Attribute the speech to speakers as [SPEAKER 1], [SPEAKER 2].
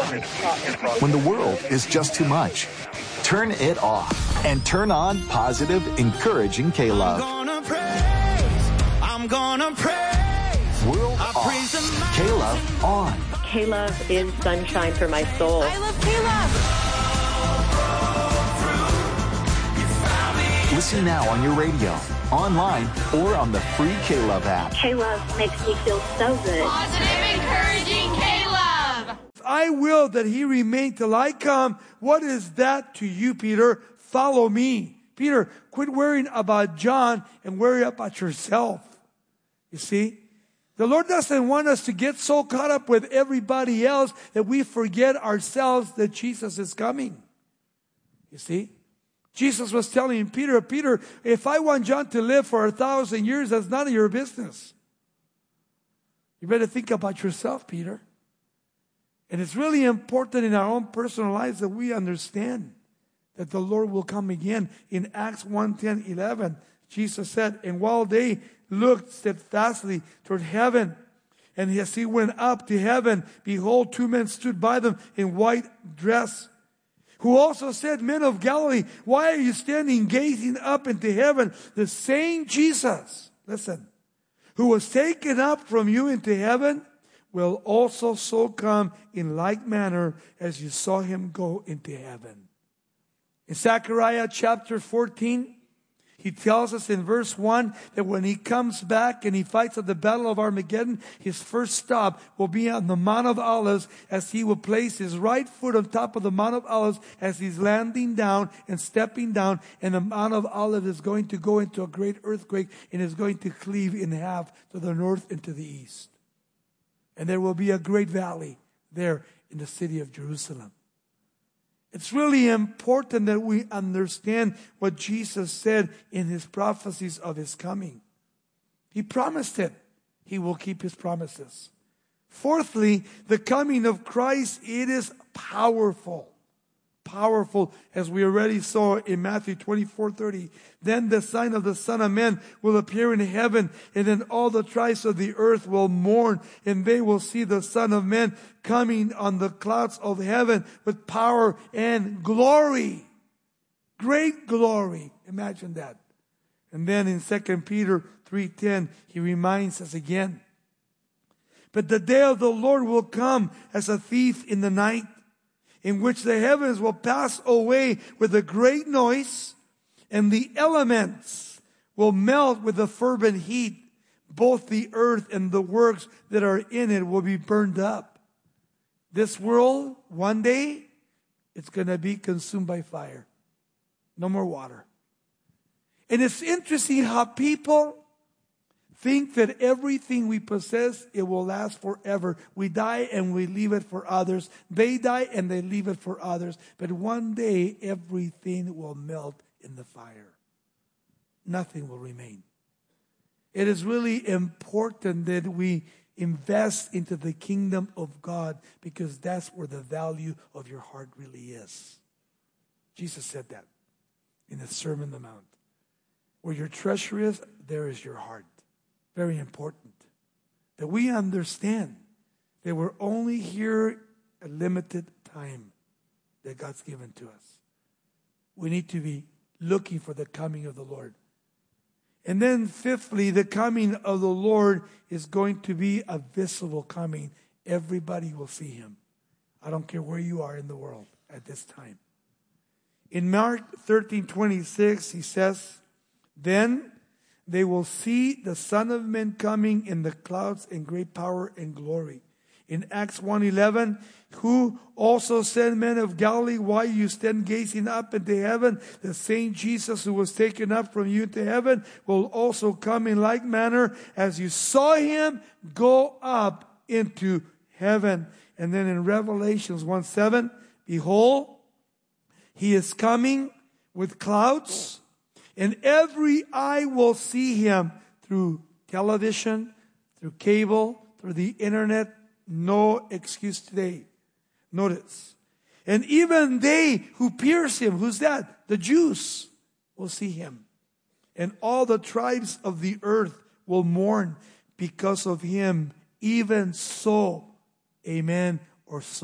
[SPEAKER 1] When the world is just too much, turn it off and turn on positive, encouraging K-Love.
[SPEAKER 2] I'm gonna praise.
[SPEAKER 1] World off. K-Love on.
[SPEAKER 3] K-Love is sunshine for my soul.
[SPEAKER 4] I love K-Love.
[SPEAKER 1] Listen now on your radio, online, or on the free K-Love app.
[SPEAKER 5] K-Love makes me feel so good.
[SPEAKER 4] Positive, encouraging K-Love.
[SPEAKER 6] I will that he remain till I come. What is that to you, Peter? Follow me. Peter, quit worrying about John and worry about yourself. You see? The Lord doesn't want us to get so caught up with everybody else that we forget ourselves that Jesus is coming. You see? Jesus was telling Peter, Peter, if I want John to live for 1,000 years, that's none of your business. You better think about yourself, Peter. And it's really important in our own personal lives that we understand that the Lord will come again. In Acts 1:10-11, Jesus said, and while they looked steadfastly toward heaven, and as he went up to heaven, behold, two men stood by them in white dress, who also said, men of Galilee, why are you standing gazing up into heaven? The same Jesus, listen, who was taken up from you into heaven, will also so come in like manner as you saw him go into heaven. In Zechariah chapter 14, he tells us in verse 1 that when he comes back and he fights at the battle of Armageddon, his first stop will be on the Mount of Olives, as he will place his right foot on top of the Mount of Olives as he's landing down and stepping down. And the Mount of Olives is going to go into a great earthquake and is going to cleave in half to the north and to the east. And there will be a great valley there in the city of Jerusalem. It's really important that we understand what Jesus said in his prophecies of his coming. He promised it. He will keep his promises. Fourthly, the coming of Christ, it is powerful. Powerful, as we already saw in Matthew 24:30. Then the sign of the Son of Man will appear in heaven, and then all the tribes of the earth will mourn, and they will see the Son of Man coming on the clouds of heaven with power and glory. Great glory. Imagine that. And then in 2 Peter 3:10, he reminds us again. But the day of the Lord will come as a thief in the night, in which the heavens will pass away with a great noise, and the elements will melt with a fervent heat. Both the earth and the works that are in it will be burned up. This world, one day, it's going to be consumed by fire. No more water. And it's interesting how people think that everything we possess, it will last forever. We die and we leave it for others. They die and they leave it for others. But one day, everything will melt in the fire. Nothing will remain. It is really important that we invest into the kingdom of God, because that's where the value of your heart really is. Jesus said that in the Sermon on the Mount. Where your treasure is, there is your heart. Very important that we understand that we're only here a limited time that God's given to us. We need to be looking for the coming of the Lord. And then fifthly, the coming of the Lord is going to be a visible coming. Everybody will see him. I don't care where you are in the world at this time. In Mark 13:26, he says, then they will see the Son of Man coming in the clouds in great power and glory. In Acts 1:11, who also said, men of Galilee, why you stand gazing up into heaven? The same Jesus who was taken up from you into heaven will also come in like manner as you saw him go up into heaven. And then in Revelations 1:7, behold, he is coming with clouds, and every eye will see him through television, through cable, through the internet. No excuse today. Notice. And even they who pierce him, who's that? The Jews will see him. And all the tribes of the earth will mourn because of him. Even so, amen, or so.